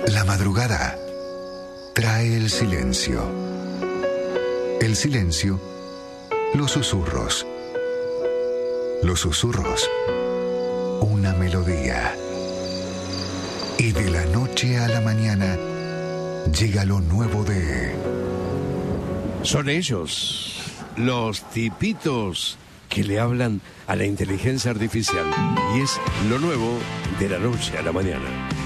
La madrugada trae el silencio. El silencio, los susurros. Los susurros, una melodía. Y de la noche a la mañana llega lo nuevo de... Son ellos, los tipitos que le hablan a la inteligencia artificial. Y es lo nuevo de la noche a la mañana.